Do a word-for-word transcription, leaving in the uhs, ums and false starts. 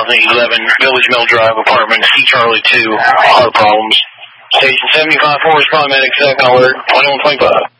thousand eleven Village Mill Drive, apartment C Charlie two, heart problems. Station seventy-five four, respond medic, second alert, twenty-one twenty-five.